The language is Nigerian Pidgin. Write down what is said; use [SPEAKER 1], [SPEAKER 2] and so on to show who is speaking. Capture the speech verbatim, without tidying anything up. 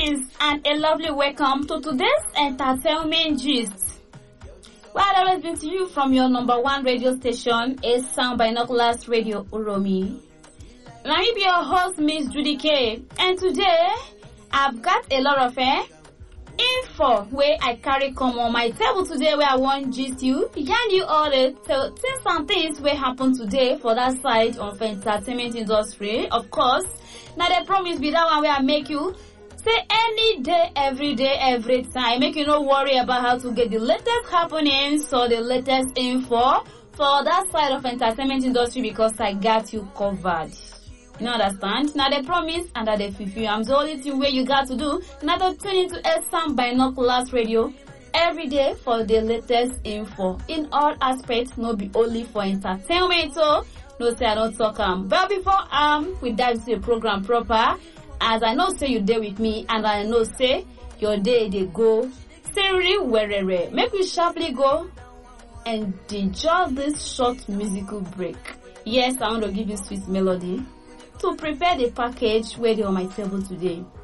[SPEAKER 1] Greetings and a lovely welcome to today's entertainment gist. Well, I've always been to you from your number one radio station, A Sound Binoculars Radio Uromi. And I be your host, Miss Judy K. And today, I've got a lot of eh, info where I carry come on my table today where I want gist you, yarn you all the things and things where happen today for that side of entertainment industry. Of course, now the promise be that one where I make you say any day, every day, every time. Make you no worry about how to get the latest happenings or the latest info for that side of entertainment industry because I got you covered. You understand? Now they promise and that they fulfill. I'm the only thing where you got to do now to tune into S M Binoculars Radio every day for the latest info in all aspects, not be only for entertainment. So no say I don't talk um. But before um we dive into the program proper, as I know say you there with me and I know say your day they go seriously wherever. Make we sharply go and enjoy this short musical break. Yes, I want to give you sweet melody to prepare the package where they on my table today.